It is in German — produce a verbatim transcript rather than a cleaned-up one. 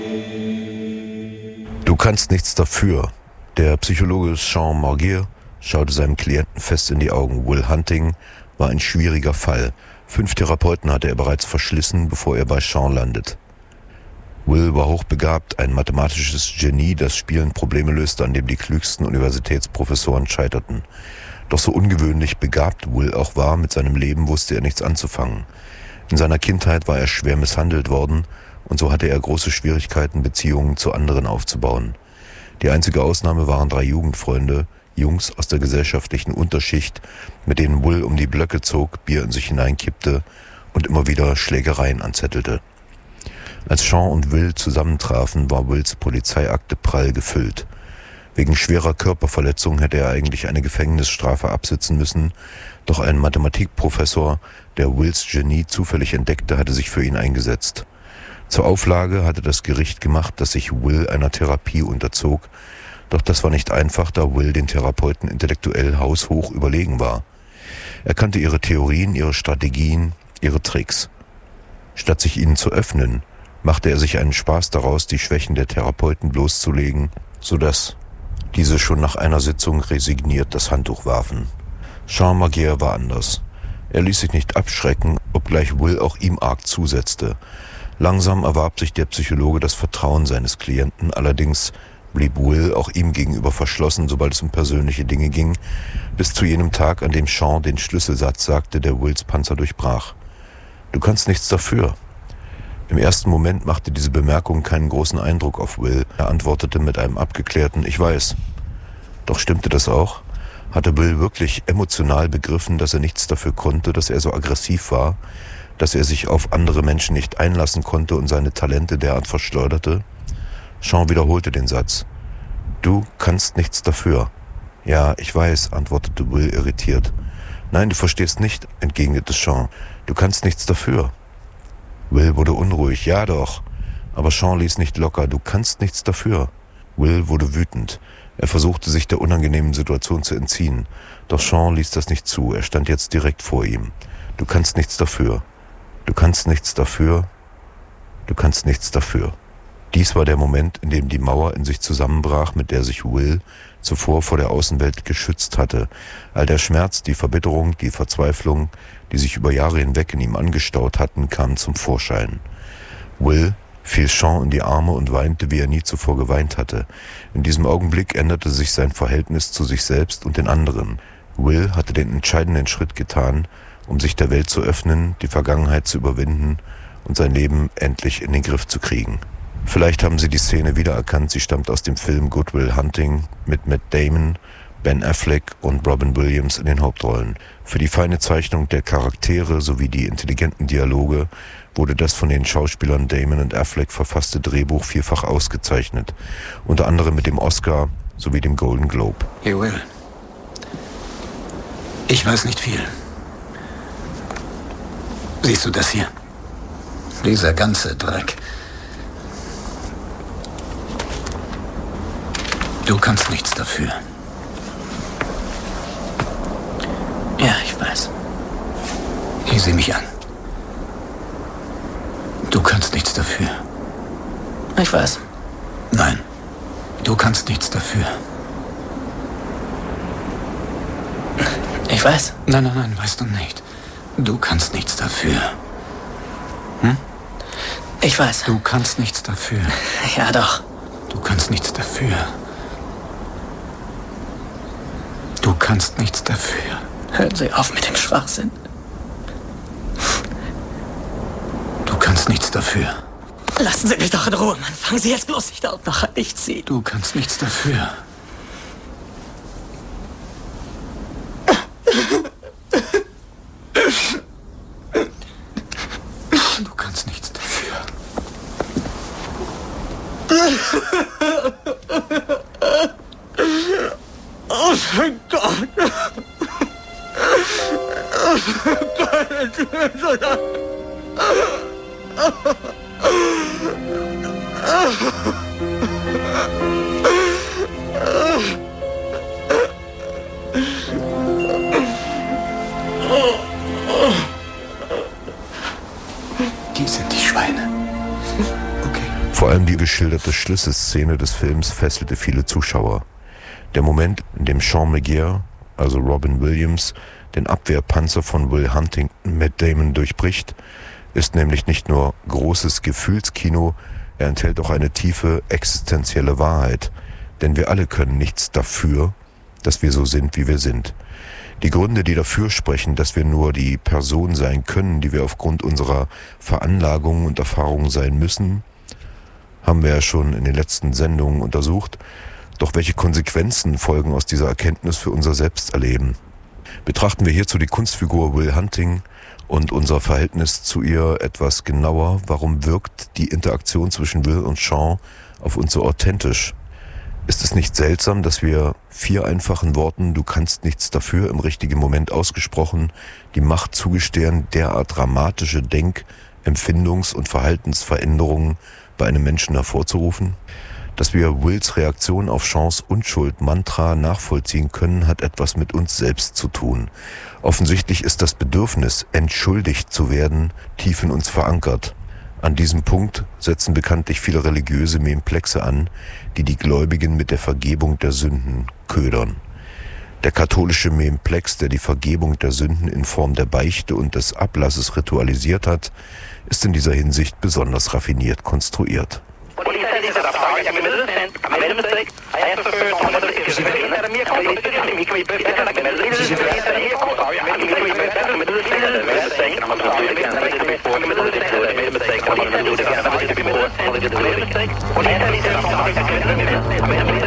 Du kannst nichts dafür. Der Psychologe Sean Marguer schaute seinem Klienten fest in die Augen. Will Hunting war ein schwieriger Fall. Fünf Therapeuten hatte er bereits verschlissen, bevor er bei Sean landet. Will war hochbegabt, ein mathematisches Genie, das Spielen Probleme löste, an dem die klügsten Universitätsprofessoren scheiterten. Doch so ungewöhnlich begabt Will auch war, mit seinem Leben wusste er nichts anzufangen. In seiner Kindheit war er schwer misshandelt worden und so hatte er große Schwierigkeiten, Beziehungen zu anderen aufzubauen. Die einzige Ausnahme waren drei Jugendfreunde, Jungs aus der gesellschaftlichen Unterschicht, mit denen Will um die Blöcke zog, Bier in sich hineinkippte und immer wieder Schlägereien anzettelte. Als Sean und Will zusammentrafen, war Wills Polizeiakte prall gefüllt. Wegen schwerer Körperverletzung hätte er eigentlich eine Gefängnisstrafe absitzen müssen, doch ein Mathematikprofessor, der Wills Genie zufällig entdeckte, hatte sich für ihn eingesetzt. Zur Auflage hatte das Gericht gemacht, dass sich Will einer Therapie unterzog, doch das war nicht einfach, da Will den Therapeuten intellektuell haushoch überlegen war. Er kannte ihre Theorien, ihre Strategien, ihre Tricks. Statt sich ihnen zu öffnen, machte er sich einen Spaß daraus, die Schwächen der Therapeuten bloßzulegen, sodass diese schon nach einer Sitzung resigniert das Handtuch warfen. Sean Marguer war anders. Er ließ sich nicht abschrecken, obgleich Will auch ihm arg zusetzte. Langsam erwarb sich der Psychologe das Vertrauen seines Klienten, allerdings blieb Will auch ihm gegenüber verschlossen, sobald es um persönliche Dinge ging, bis zu jenem Tag, an dem Sean den Schlüsselsatz sagte, der Wills Panzer durchbrach. »Du kannst nichts dafür.« Im ersten Moment machte diese Bemerkung keinen großen Eindruck auf Will. Er antwortete mit einem abgeklärten »Ich weiß«. Doch stimmte das auch? Hatte Will wirklich emotional begriffen, dass er nichts dafür konnte, dass er so aggressiv war, dass er sich auf andere Menschen nicht einlassen konnte und seine Talente derart verschleuderte? Sean wiederholte den Satz. »Du kannst nichts dafür.« »Ja, ich weiß«, antwortete Will irritiert. »Nein, du verstehst nicht«, entgegnete Sean. »Du kannst nichts dafür.« Will wurde unruhig. »Ja doch.« Aber Sean ließ nicht locker. »Du kannst nichts dafür.« Will wurde wütend. Er versuchte, sich der unangenehmen Situation zu entziehen. Doch Sean ließ das nicht zu. Er stand jetzt direkt vor ihm. »Du kannst nichts dafür. Du kannst nichts dafür. Du kannst nichts dafür.« Dies war der Moment, in dem die Mauer in sich zusammenbrach, mit der sich Will zuvor vor der Außenwelt geschützt hatte. All der Schmerz, die Verbitterung, die Verzweiflung, die sich über Jahre hinweg in ihm angestaut hatten, kamen zum Vorschein. Will fiel Sean in die Arme und weinte, wie er nie zuvor geweint hatte. In diesem Augenblick änderte sich sein Verhältnis zu sich selbst und den anderen. Will hatte den entscheidenden Schritt getan, um sich der Welt zu öffnen, die Vergangenheit zu überwinden und sein Leben endlich in den Griff zu kriegen. Vielleicht haben Sie die Szene wiedererkannt, sie stammt aus dem Film Good Will Hunting mit Matt Damon, Ben Affleck und Robin Williams in den Hauptrollen. Für die feine Zeichnung der Charaktere sowie die intelligenten Dialoge wurde das von den Schauspielern Damon und Affleck verfasste Drehbuch vielfach ausgezeichnet, unter anderem mit dem Oscar sowie dem Golden Globe. Hey Will, ich weiß nicht viel. Siehst du das hier? Dieser ganze Dreck. Du kannst nichts dafür. Ja, ich weiß. Hier, sieh mich an. Du kannst nichts dafür. Ich weiß. Nein, du kannst nichts dafür. Ich weiß. Nein, nein, nein, weißt du nicht. Du kannst nichts dafür. Hm? Ich weiß. Du kannst nichts dafür. Ja, doch. Du kannst nichts dafür. Du kannst nichts dafür. Hören Sie auf mit dem Schwachsinn. Du kannst nichts dafür. Lassen Sie mich doch in Ruhe, Mann. Fangen Sie jetzt bloß nicht auch noch an, ich zieh. Du kannst nichts dafür. Du kannst nichts dafür. Oh mein Gott. Oh mein Gott, es tut mir so leid. Die sind die Schweine. Okay. Vor allem die Geschichte geschilderte Schlüsselszene des Films fesselte viele Zuschauer. Der Moment, in dem Sean McGear, also Robin Williams, den Abwehrpanzer von Will Huntington Matt Damon durchbricht, ist nämlich nicht nur großes Gefühlskino, er enthält auch eine tiefe existenzielle Wahrheit. Denn wir alle können nichts dafür, dass wir so sind, wie wir sind. Die Gründe, die dafür sprechen, dass wir nur die Person sein können, die wir aufgrund unserer Veranlagungen und Erfahrungen sein müssen, haben wir ja schon in den letzten Sendungen untersucht. Doch welche Konsequenzen folgen aus dieser Erkenntnis für unser Selbsterleben? Betrachten wir hierzu die Kunstfigur Will Hunting und unser Verhältnis zu ihr etwas genauer. Warum wirkt die Interaktion zwischen Will und Sean auf uns so authentisch? Ist es nicht seltsam, dass wir vier einfachen Worten "Du kannst nichts dafür" im richtigen Moment ausgesprochen die Macht zugestehen, derart dramatische Denk-, Empfindungs- und Verhaltensveränderungen bei einem Menschen hervorzurufen? Dass wir Wills Reaktion auf Seans Unschuld-Mantra nachvollziehen können, hat etwas mit uns selbst zu tun. Offensichtlich ist das Bedürfnis, entschuldigt zu werden, tief in uns verankert. An diesem Punkt setzen bekanntlich viele religiöse Memplexe an, die die Gläubigen mit der Vergebung der Sünden ködern. Der katholische Memplex, der die Vergebung der Sünden in Form der Beichte und des Ablasses ritualisiert hat, ist in dieser Hinsicht besonders raffiniert konstruiert. Und